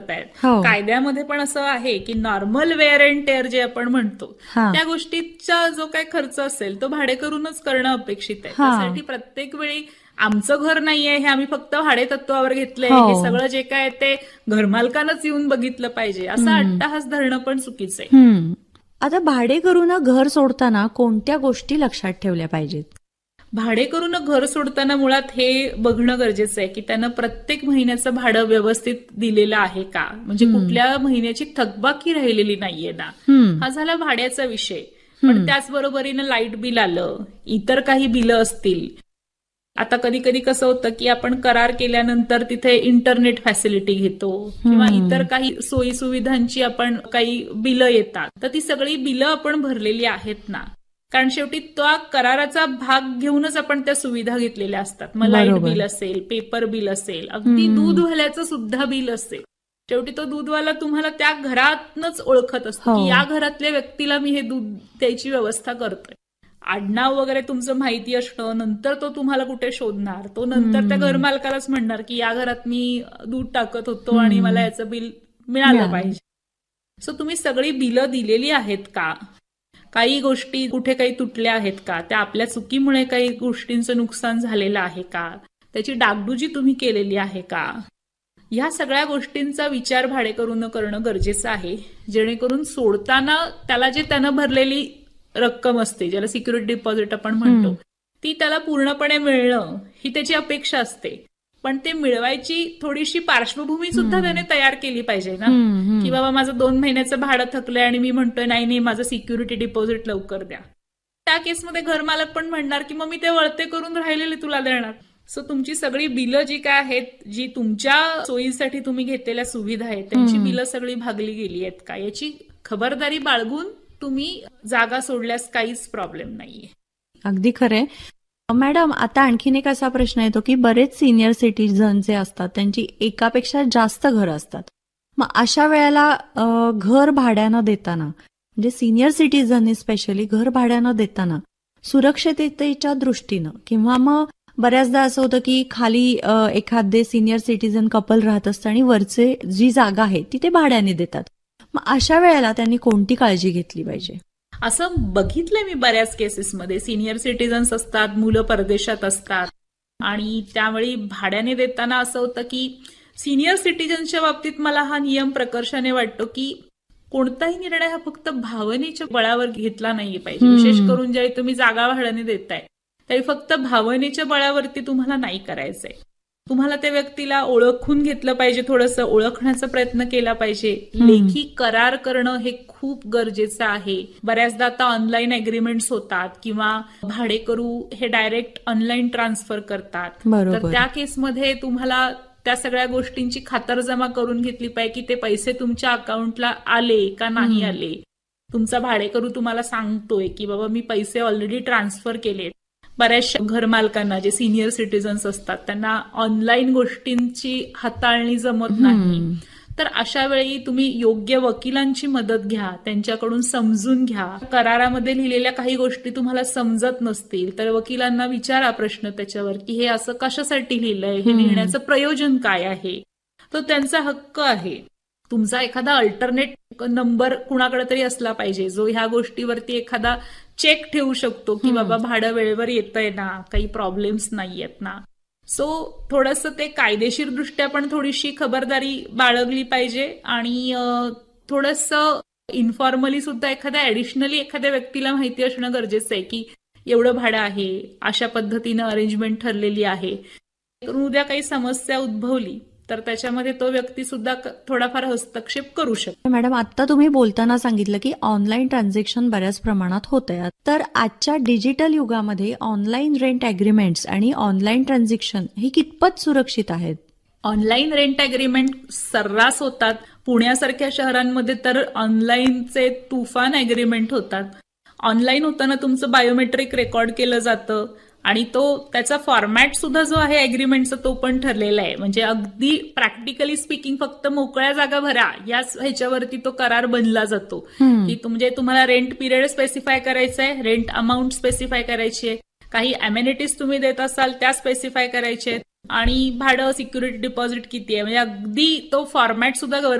करतायत. हो. कायद्यामध्ये पण असं आहे की नॉर्मल वेअर अँड टेअर जे आपण म्हणतो हा. त्या गोष्टीचा जो काही खर्च असेल तो भाडेकरूनच करणं अपेक्षित आहे. हा. त्यासाठी प्रत्येक वेळी आमचं घर नाहीये हे आम्ही फक्त भाडे तत्वावर घेतलंय हो. हे सगळं जे काय ते घरमालकानंच येऊन बघितलं पाहिजे असा अट्टाहास धरणं पण चुकीचं आहे. आता भाडेकरूंना घर सोडताना कोणत्या गोष्टी लक्षात ठेवल्या पाहिजेत? भाडेकरूंना घर सोडताना मुळात हे बघणं गरजेचं आहे की त्यानं प्रत्येक महिन्याचं भाडं व्यवस्थित दिलेलं आहे का, म्हणजे कुठल्या महिन्याची थकबाकी राहिलेली नाहीये ना. हा झाला भाड्याचा विषय. पण त्याचबरोबरीनं लाईट बिल आलं, इतर काही बिलं असतील. आता कधी कधी कसं होतं की आपण करार केल्यानंतर तिथे इंटरनेट फॅसिलिटी घेतो किंवा इतर काही सोयी सुविधांची आपण काही बिलं येतात, तर ती सगळी बिलं आपण भरलेली आहेत ना. कारण शेवटी त्या कराराचा भाग घेऊनच आपण त्या सुविधा घेतलेल्या असतात. मग लाईट बिल असेल, पेपर बिल असेल, अगदी दूधवाल्याचं सुद्धा बिल असेल. शेवटी तो दूधवाला तुम्हाला त्या घरातनच ओळखत असतो की या घरातल्या व्यक्तीला मी हे दूध द्यायची व्यवस्था करतोय. आडनाव वगैरे तुमचं माहिती असणं, नंतर तो तुम्हाला कुठे शोधणार, तो नंतर त्या घरमालकालाच म्हणणार की या घरात मी दूध टाकत होतो आणि मला याचं बिल मिळालं पाहिजे. सो तुम्ही सगळी बिलं दिलेली आहेत का, काही गोष्टी कुठे काही तुटल्या आहेत का, त्या आपल्या चुकीमुळे काही गोष्टींचं नुकसान झालेलं आहे का, त्याची डागडुजी तुम्ही केलेली आहे का, ह्या सगळ्या गोष्टींचा विचार भाडेकरूंना करणं गरजेचं आहे. जेणेकरून सोडताना त्याला जे त्यानं भरलेली रक्कम असते, ज्याला सिक्युरिटी डिपॉझिट आपण म्हणतो, ती त्याला पूर्णपणे मिळणं ही त्याची अपेक्षा असते. पण ते मिळवायची थोडीशी पार्श्वभूमी सुद्धा त्याने तयार केली पाहिजे ना, की बाबा माझं 2 महिन्याचं भाडं थकलंय आणि मी म्हणतोय नाही माझं सिक्युरिटी डिपॉझिट लवकर द्या. त्या केसमध्ये घरमालक पण म्हणणार की मग मी ते वळते करून राहिलेले तुला देणार. सो तुमची सगळी बिलं जी काय आहेत, जी तुमच्या सोयीसाठी तुम्ही घेतलेल्या सुविधा आहेत, त्यांची बिलं सगळी भागली गेली आहेत का, याची खबरदारी बाळगून तुम्ही जागा सोडल्यास काहीच प्रॉब्लेम नाहीये. अगदी खरंय. मॅडम, आता आणखीन एक असा प्रश्न येतो की बरेच सिनियर सिटीजन जे असतात त्यांची एकापेक्षा जास्त घरं असतात. मग अशा वेळेला घर भाड्यानं देताना, म्हणजे सिनियर सिटीजन स्पेशली घर भाड्यानं देताना सुरक्षिततेच्या दृष्टीनं किंवा मग बऱ्याचदा असं होतं की खाली एखादे सिनियर सिटीजन कपल राहत असतं आणि वरचे जी जागा आहे ती ते भाड्याने देतात. मग अशा वेळेला त्यांनी कोणती काळजी घेतली पाहिजे? असं बघितलंय मी बऱ्याच केसेसमध्ये. सिनियर सिटीजन्स असतात, मुलं परदेशात असतात आणि त्यावेळी भाड्याने देताना असं होतं की सिनियर सिटीजनच्या बाबतीत मला हा नियम प्रकर्षाने वाटतो की कोणताही निर्णय हा फक्त भावनेच्या बळावर घेतला नाही पाहिजे. विशेष करून ज्यावेळी तुम्ही जागा भाड्याने देताय त्यावेळी फक्त भावनेच्या बळावरती तुम्हाला नाही करायचंय. तुम्हाला त्या व्यक्तीला ओळखून घेतलं पाहिजे, थोडंसं ओळखण्याचा प्रयत्न केला पाहिजे. लेखी करार करणं हे खूप गरजेचं आहे. बऱ्याचदा आता ऑनलाईन अग्रीमेंट्स होतात किंवा भाडेकरू हे डायरेक्ट ऑनलाईन ट्रान्सफर करतात. तर त्या केसमध्ये तुम्हाला त्या सगळ्या गोष्टींची खातरजमा करून घेतली पाहिजे की ते पैसे तुमच्या अकाउंटला आले का नाही आले. तुमचा भाडेकरू तुम्हाला सांगतोय की बाबा मी पैसे ऑलरेडी ट्रान्सफर केलेत. बऱ्याचशा घरमालकांना जे सिनियर सिटीजन्स असतात त्यांना ऑनलाईन गोष्टींची हाताळणी जमत नाही. तर अशा वेळी तुम्ही योग्य वकिलांची मदत घ्या, त्यांच्याकडून समजून घ्या. करारामध्ये लिहिलेल्या काही गोष्टी तुम्हाला समजत नसतील तर वकिलांना विचारा प्रश्न त्याच्यावर की हे असं कशासाठी लिहिलंय, हे लिहिण्याचं प्रयोजन काय आहे. तो त्यांचा हक्क आहे. तुमचा एखादा अल्टरनेट नंबर कुणाकडे तरी असला पाहिजे जो ह्या गोष्टीवरती एखादा चेक ठेवू शकतो की बाबा भाडं वेळेवर येतंय ना, काही प्रॉब्लेम्स नाहीयेत ना. सो थोडंसं ते कायदेशीर दृष्ट्या पण थोडीशी खबरदारी बाळगली पाहिजे आणि थोडंसं इन्फॉर्मली सुद्धा ऍडिशनली एखाद्या व्यक्तीला माहिती असणं गरजेचं आहे की एवढं भाडं आहे, अशा पद्धतीनं अरेंजमेंट ठरलेली आहे. उद्या काही समस्या उद्भवली तर त्याच्यामध्ये तो व्यक्ती सुद्धा थोडाफार हस्तक्षेप करू शकतो. मॅडम, आता तुम्ही बोलताना सांगितलं की ऑनलाईन ट्रान्झॅक्शन बऱ्याच प्रमाणात होत आहे. तर आजच्या डिजिटल युगामध्ये ऑनलाईन रेंट अग्रीमेंट्स आणि ऑनलाईन ट्रान्झॅक्शन हे कितपत सुरक्षित आहेत? ऑनलाईन रेंट अग्रीमेंट सर्रास होतात. पुण्यासारख्या शहरांमध्ये तर ऑनलाईनचे तुफान अग्रीमेंट होतात. ऑनलाईन होताना तुमचं बायोमेट्रिक रेकॉर्ड केलं जातं आणि त्याचा फॉर्मॅट सुद्धा जो आहे अग्रीमेंटचा तो पण ठरलेला आहे. म्हणजे अगदी प्रॅक्टिकली स्पीकिंग फक्त मोकळ्या जागा भरा याच ह्याच्यावरती तो करार बनला जातो की म्हणजे तुम्हाला रेंट पिरियड स्पेसिफाय करायचा आहे, रेंट अमाऊंट स्पेसिफाय करायची आहे, काही अमेनिटीज तुम्ही देत असाल त्या स्पेसिफाय करायचे आहेत आणि भाडं सिक्युरिटी डिपॉझिट किती आहे, म्हणजे अगदी तो फॉर्मॅट सुद्धा